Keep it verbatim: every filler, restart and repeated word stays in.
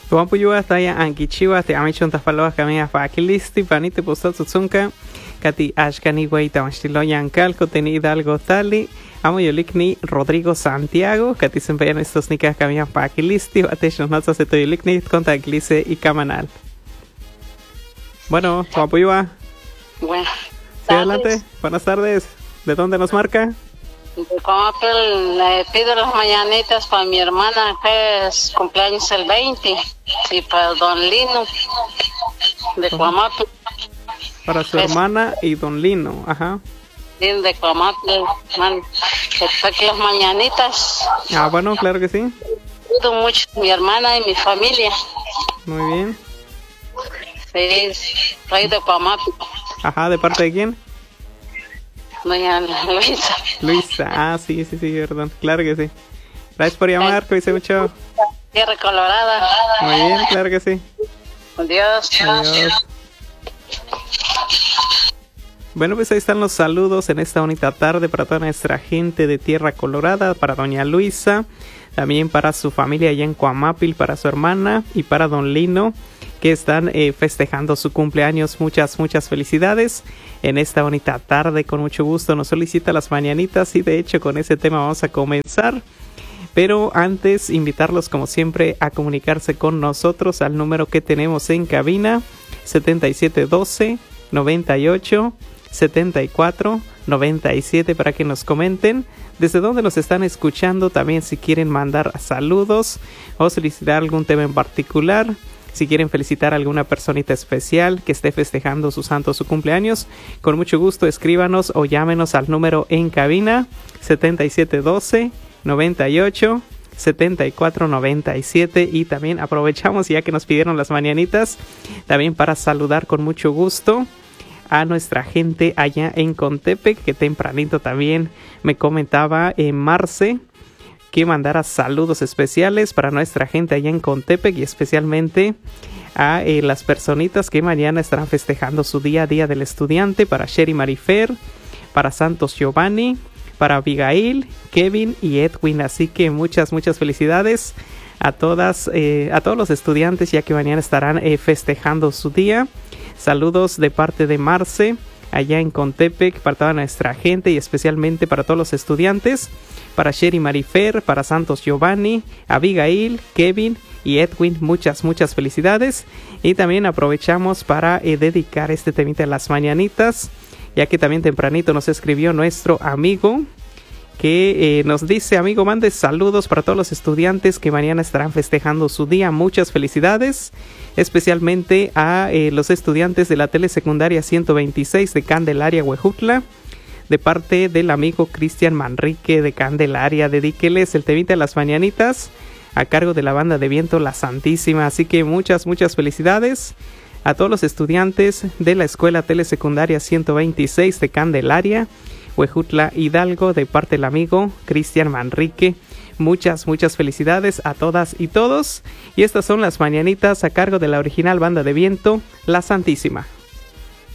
Tuan puyua taya ankichiwa te amichon tafaloa kamia fakilisti panite postat tsunka kati ashkani wei tamstilo yankal teni hidalgo tali amo yolikni Rodrigo Santiago kati sempeyan estos nika kamia fakilisti ateshon nasa se to yolikni konta glise y camanal. Bueno, tuan puyua. Buenas Sí, adelante. Buenas tardes. ¿De dónde nos marca? Como le pido las mañanitas para mi hermana que es cumpleaños el veinte y para don Lino de Cuamapel. Para su hermana y don Lino, ajá. Lino de Cuamapel, man, que toque las mañanitas. Ah, bueno, claro que sí. Pido mucho a mi hermana y mi familia. Muy bien. Sí, soy de Cuamapel. Ajá, ¿de parte de quién? Doña Luisa. Luisa, ah, sí, sí, sí, perdón, claro que sí. Gracias por llamar, cuídese mucho. Tierra Colorada. Muy bien, claro que sí. Adiós. Adiós. Bueno, pues ahí están los saludos en esta bonita tarde para toda nuestra gente de Tierra Colorada, para doña Luisa, también para su familia allá en Cuamapil, para su hermana y para don Lino, que están eh, festejando su cumpleaños. Muchas, muchas felicidades en esta bonita tarde. Con mucho gusto nos solicita las mañanitas y de hecho con ese tema vamos a comenzar. Pero antes, invitarlos como siempre a comunicarse con nosotros al número que tenemos en cabina, setenta y siete doce, noventa y ocho, setenta y cuatro, noventa y siete, para que nos comenten desde dónde nos están escuchando. También si quieren mandar saludos o solicitar algún tema en particular. Si quieren felicitar a alguna personita especial que esté festejando su santo, su cumpleaños, con mucho gusto escríbanos o llámenos al número en cabina setenta y siete doce, noventa y ocho, setenta y cuatro, noventa y siete. Y también aprovechamos, ya que nos pidieron las mañanitas, también para saludar con mucho gusto a nuestra gente allá en Contepec, que tempranito también me comentaba en Marce que mandara saludos especiales para nuestra gente allá en Contepec y especialmente a eh, las personitas que mañana estarán festejando su día a día del estudiante, para Sherry Marifer, para Santos Giovanni, para Abigail, Kevin y Edwin. Así que muchas, muchas felicidades a todas, eh, a todos los estudiantes, ya que mañana estarán eh, festejando su día. Saludos de parte de Marce allá en Contepec para toda nuestra gente y especialmente para todos los estudiantes, para Sherry Marifer, para Santos Giovanni, Abigail, Kevin y Edwin. Muchas, muchas felicidades. Y también aprovechamos para eh, dedicar este temita de las mañanitas, ya que también tempranito nos escribió nuestro amigo que eh, nos dice: amigo, mande saludos para todos los estudiantes que mañana estarán festejando su día. Muchas felicidades, especialmente a eh, los estudiantes de la telesecundaria ciento veintiséis de Candelaria, Huejutla, de parte del amigo Cristian Manrique de Candelaria. Dedíqueles el temita de las mañanitas a cargo de la banda de viento La Santísima. Así que muchas, muchas felicidades a todos los estudiantes de la escuela telesecundaria ciento veintiséis de Candelaria, Huejutla, Hidalgo, de parte del amigo Cristian Manrique. Muchas, muchas felicidades a todas y todos. Y estas son las mañanitas a cargo de la original banda de viento La Santísima.